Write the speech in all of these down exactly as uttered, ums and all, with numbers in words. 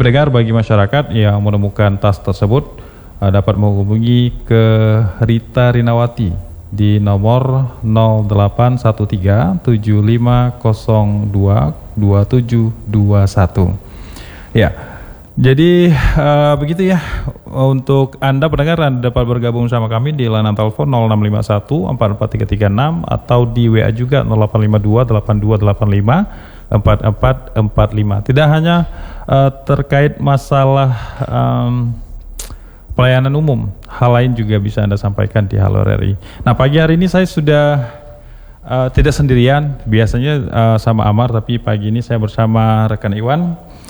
pendengar, bagi masyarakat yang menemukan tas tersebut uh, dapat menghubungi ke Rita Rinawati di nomor nol delapan satu tiga tujuh lima nol dua dua tujuh dua satu. Ya, jadi uh, begitu ya. Untuk Anda pendengar, Anda dapat bergabung sama kami di layanan telepon nol enam lima satu empat empat tiga tiga enam atau di W A juga nol delapan lima dua delapan dua delapan lima empat empat empat lima. Tidak hanya uh, terkait masalah um, pelayanan umum, hal lain juga bisa Anda sampaikan di Halo R R I. Nah, pagi hari ini saya sudah uh, tidak sendirian, biasanya uh, sama Amar, tapi pagi ini saya bersama rekan Iwan.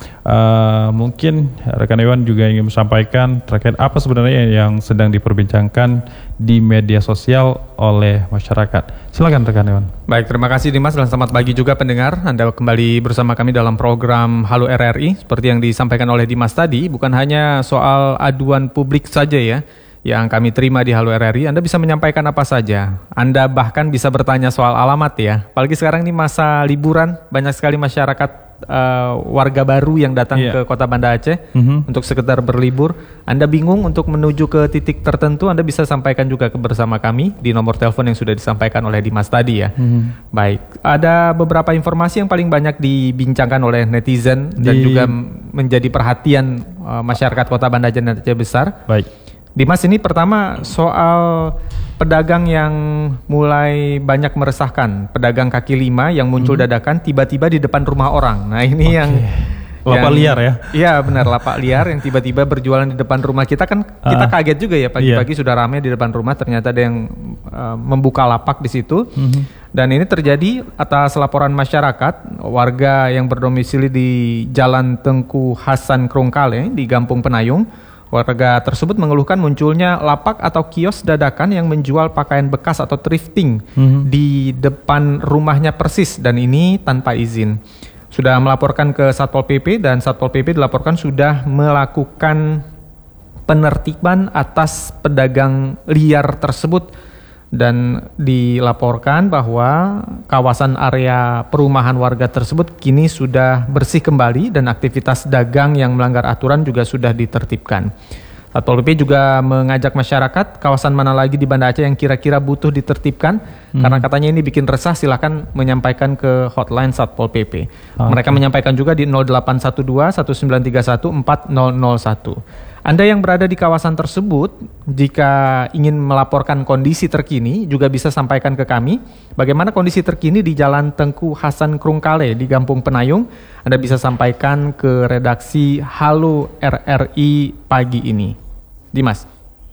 Uh, mungkin rekan Iwan juga ingin sampaikan terkait apa sebenarnya yang sedang diperbincangkan di media sosial oleh masyarakat. Silakan rekan Iwan. Baik, terima kasih Dimas dan selamat pagi juga pendengar. Anda kembali bersama kami dalam program Halo R R I. Seperti yang disampaikan oleh Dimas tadi, bukan hanya soal aduan publik saja ya yang kami terima di Halo R R I. Anda bisa menyampaikan apa saja. Anda bahkan bisa bertanya soal alamat ya. Apalagi sekarang ini masa liburan, banyak sekali masyarakat Uh, warga baru yang datang yeah. ke Kota Banda Aceh mm-hmm. untuk sekedar berlibur. Anda bingung untuk menuju ke titik tertentu, Anda bisa sampaikan juga ke bersama kami di nomor telepon yang sudah disampaikan oleh Dimas tadi ya. Mm-hmm. Baik, ada beberapa informasi yang paling banyak dibincangkan oleh netizen di... dan juga menjadi perhatian uh, masyarakat Kota Banda Aceh besar. Baik, Dimas, ini pertama soal pedagang yang mulai banyak meresahkan, pedagang kaki lima yang muncul hmm. dadakan tiba-tiba di depan rumah orang. Nah ini okay. yang lapak yang, liar ya? Iya benar, lapak liar yang tiba-tiba berjualan di depan rumah kita kan uh, kita kaget juga ya, pagi-pagi iya. sudah ramai di depan rumah, ternyata ada yang uh, membuka lapak di situ. Mm-hmm. Dan ini terjadi atas laporan masyarakat warga yang berdomisili di Jalan Tengku Hasan Krongkale di Gampung Penayung. Warga tersebut mengeluhkan munculnya lapak atau kios dadakan yang menjual pakaian bekas atau thrifting mm-hmm. di depan rumahnya persis, dan ini tanpa izin. Sudah melaporkan ke Satpol P P dan Satpol P P dilaporkan sudah melakukan penertiban atas pedagang liar tersebut, dan dilaporkan bahwa kawasan area perumahan warga tersebut kini sudah bersih kembali dan aktivitas dagang yang melanggar aturan juga sudah ditertibkan. Satpol P P juga mengajak masyarakat kawasan mana lagi di Banda Aceh yang kira-kira butuh ditertibkan, hmm. karena katanya ini bikin resah, silakan menyampaikan ke hotline Satpol P P. Okay. Mereka menyampaikan juga di nol delapan satu dua satu sembilan tiga satu empat nol nol satu. Anda yang berada di kawasan tersebut, jika ingin melaporkan kondisi terkini, juga bisa sampaikan ke kami. Bagaimana kondisi terkini di Jalan Tengku Hasan Krongkale di Gampung Penayung, Anda bisa sampaikan ke redaksi Halo R R I pagi ini. Dimas.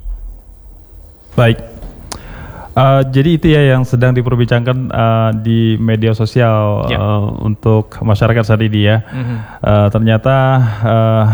Baik. Uh, jadi itu ya yang sedang diperbincangkan uh, di media sosial ya. uh, untuk masyarakat saat ini ya. Mm-hmm. Uh, ternyata... Uh,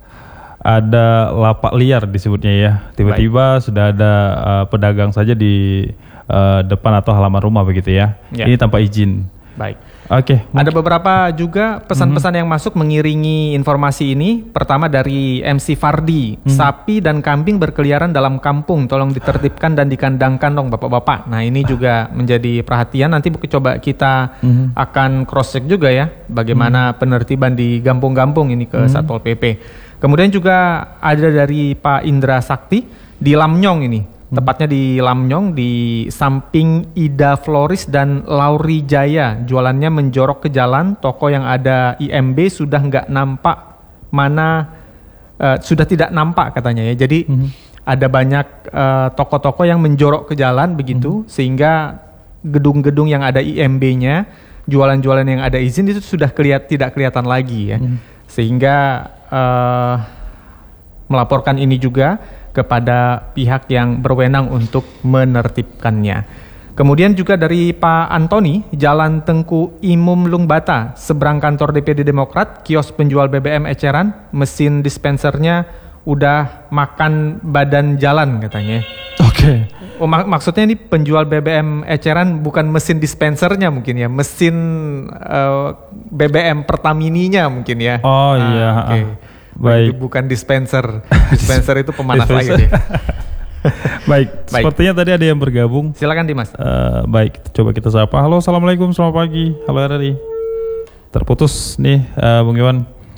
ada lapak liar disebutnya ya, tiba-tiba Baik. sudah ada uh, pedagang saja di uh, depan atau halaman rumah begitu ya, ya. Ini tanpa izin. Baik. Oke. Okay. Ada beberapa juga pesan-pesan mm-hmm. yang masuk mengiringi informasi ini. Pertama dari M C Fardi, mm-hmm. sapi dan kambing berkeliaran dalam kampung, tolong ditertibkan dan dikandangkan dong bapak-bapak. Nah ini juga menjadi perhatian. Nanti coba kita mm-hmm. akan cross check juga ya, bagaimana mm-hmm. penertiban di kampung-kampung ini ke mm-hmm. Satpol P P. Kemudian juga ada dari Pak Indra Sakti di Lamnyong ini, hmm. tepatnya di Lamnyong di samping Ida Floris dan Lauri Jaya. Jualannya menjorok ke jalan, toko yang ada I M B sudah nggak nampak mana, uh, sudah tidak nampak katanya ya. Jadi hmm. ada banyak uh, toko-toko yang menjorok ke jalan begitu, hmm. sehingga gedung-gedung yang ada I M B-nya, jualan-jualan yang ada izin itu sudah kelihat tidak kelihatan lagi ya. Hmm. Sehingga Uh, melaporkan ini juga kepada pihak yang berwenang untuk menertibkannya. Kemudian juga dari Pak Antoni, Jalan Tengku Imum Lungbata, seberang kantor D P D Demokrat, kios penjual B B M eceran, mesin dispensernya udah makan badan jalan katanya. Oke. Okay. Oh, mak- maksudnya ini penjual B B M eceran bukan mesin dispensernya mungkin ya, mesin uh, B B M Pertamininya mungkin ya. Oh ah, iya. Oke. Okay. Baik. Itu bukan dispenser. Dispenser itu pemanas air ya. Baik. Baik. Sepertinya tadi ada yang bergabung. Silakan Dimas. Uh, baik, coba kita sapa. Halo, assalamualaikum, selamat pagi. Halo R R I. Terputus nih, uh, Bung Iwan.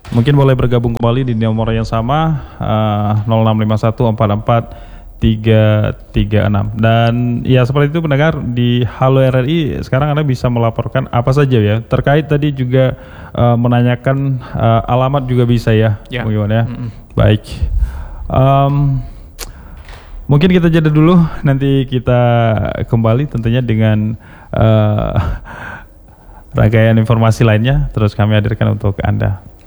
mungkin boleh bergabung kembali di nomor yang sama uh, nol enam lima satu empat empat tiga tiga enam. Dan ya seperti itu pendengar, di Halo R R I sekarang Anda bisa melaporkan apa saja ya. Terkait tadi juga uh, menanyakan uh, alamat juga bisa ya. Ya. Bagaimana ya? Mm-mm. Baik. Um, mungkin kita jeda dulu, nanti kita kembali tentunya dengan uh, rangkaian informasi lainnya terus kami hadirkan untuk Anda.